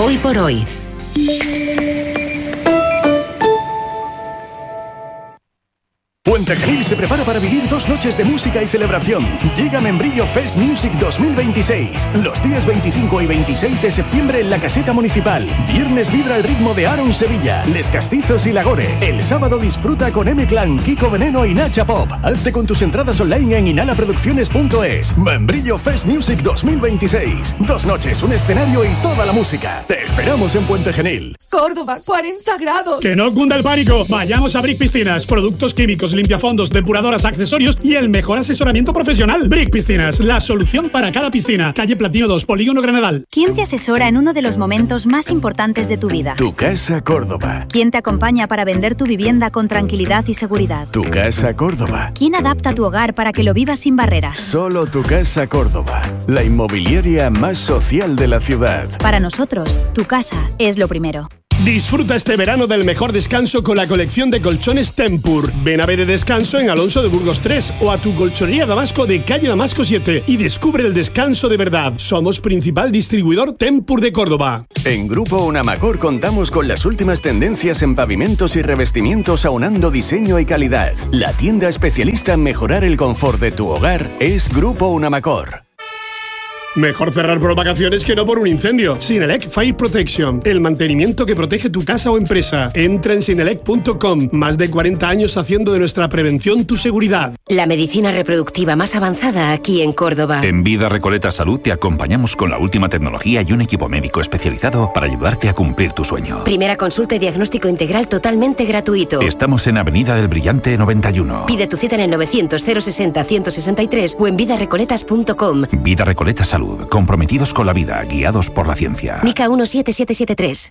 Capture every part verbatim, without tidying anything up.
Hoy por hoy. Puente Genil se prepara para vivir dos noches de música y celebración. Llega Membrillo Fest Music dos mil veintiséis. Los días veinticinco y veintiséis de septiembre en la Caseta Municipal. Viernes vibra el ritmo de Aaron Sevilla, Les Castizos y Lagore. El sábado disfruta con M-Clan, Kiko Veneno y Nacha Pop. Hazte con tus entradas online en inhala producciones punto es. Membrillo Fest Music dos mil veintiséis. Dos noches, un escenario y toda la música. Te esperamos en Puente Genil. Córdoba, cuarenta grados. Que no cunda el pánico. Vayamos a Brick Piscinas. Productos químicos, limpiafondos, depuradoras, accesorios y el mejor asesoramiento profesional. Brick Piscinas, la solución para cada piscina. Calle Platino dos, Polígono Granadal. ¿Quién te asesora en uno de los momentos más importantes de tu vida? Tu Casa Córdoba. ¿Quién te acompaña para vender tu vivienda con tranquilidad y seguridad? Tu Casa Córdoba. ¿Quién adapta tu hogar para que lo vivas sin barreras? Solo Tu Casa Córdoba, la inmobiliaria más social de la ciudad. Para nosotros, tu casa es lo primero. Disfruta este verano del mejor descanso con la colección de colchones Tempur. Ven a ver el descanso en Alonso de Burgos tres o a tu colchonería Damasco de calle Damasco siete y descubre el descanso de verdad. Somos principal distribuidor Tempur de Córdoba. En Grupo Unamacor contamos con las últimas tendencias en pavimentos y revestimientos aunando diseño y calidad. La tienda especialista en mejorar el confort de tu hogar es Grupo Unamacor. Mejor cerrar por vacaciones que no por un incendio. Sinelec Fire Protection, el mantenimiento que protege tu casa o empresa. Entra en sinelec punto com. Más de cuarenta años haciendo de nuestra prevención tu seguridad. La medicina reproductiva más avanzada aquí en Córdoba. En Vida Recoleta Salud te acompañamos con la última tecnología y un equipo médico especializado para ayudarte a cumplir tu sueño. Primera consulta y diagnóstico integral totalmente gratuito. Estamos en Avenida del Brillante noventa y uno. Pide tu cita en el novecientos cero sesenta ciento sesenta y tres o en vida recoletas punto com. Vida Recoleta Salud. Comprometidos con la vida, guiados por la ciencia. N I C A uno siete siete siete tres.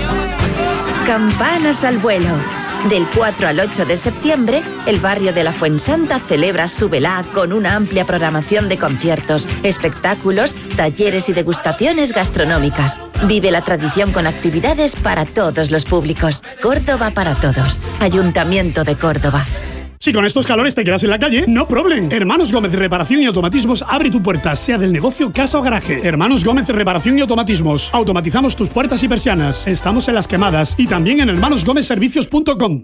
Campanas al vuelo. Del cuatro al ocho de septiembre, el barrio de la Fuensanta celebra su velá con una amplia programación de conciertos, espectáculos, talleres y degustaciones gastronómicas. Vive la tradición con actividades para todos los públicos. Córdoba para todos. Ayuntamiento de Córdoba. Si con estos calores te quedas en la calle, no problem. Hermanos Gómez Reparación y Automatismos abre tu puerta, sea del negocio, casa o garaje. Hermanos Gómez Reparación y Automatismos. Automatizamos tus puertas y persianas. Estamos en Las Quemadas y también en hermanos gómez servicios punto com.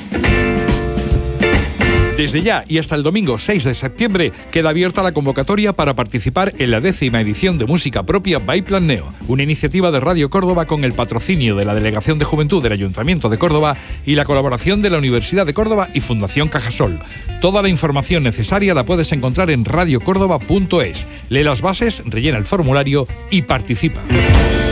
Desde ya y hasta el domingo seis de septiembre queda abierta la convocatoria para participar en la décima edición de Música Propia by Plan Neo, una iniciativa de Radio Córdoba con el patrocinio de la Delegación de Juventud del Ayuntamiento de Córdoba y la colaboración de la Universidad de Córdoba y Fundación Cajasol. Toda la información necesaria la puedes encontrar en radio córdoba punto es. Lee las bases, rellena el formulario y participa.